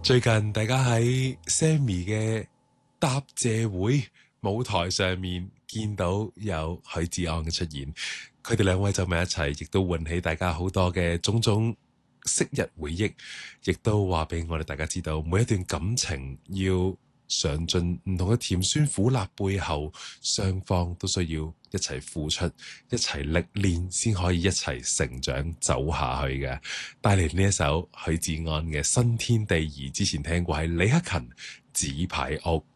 最近大家喺 Sammy 嘅答謝會舞台上面見到有許志安嘅出現，佢哋兩位就埋一齊，亦都喚起大家好多嘅種種昔日回憶，亦都話俾我哋大家知道，每一段感情要嘗盡唔同嘅甜酸苦辣背後，雙方都需要一齊付出，一齊歷練，先可以一齊成長走下去嘅。帶嚟呢一首許志安嘅《新天地》，而之前聽過係李克勤《紙牌屋》。